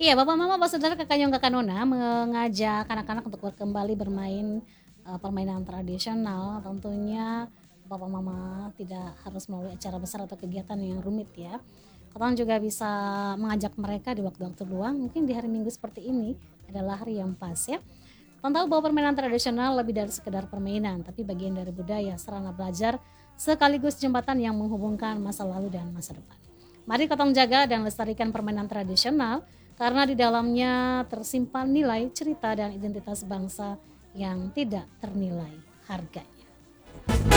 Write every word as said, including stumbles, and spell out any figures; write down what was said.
Iya, Bapak Mama, Bapak Saudara, Kakak Nyong, Kakak Nona mengajak anak-anak untuk kembali bermain uh, permainan tradisional. Tentunya Bapak Mama tidak harus melalui acara besar atau kegiatan yang rumit ya. Katong juga bisa mengajak mereka di waktu-waktu luang, mungkin di hari Minggu seperti ini adalah hari yang pas ya. Kita tahu bahwa permainan tradisional lebih dari sekedar permainan, tapi bagian dari budaya, sarana belajar, sekaligus jembatan yang menghubungkan masa lalu dan masa depan. Mari kita jaga dan lestarikan permainan tradisional karena di dalamnya tersimpan nilai, cerita, dan identitas bangsa yang tidak ternilai harganya.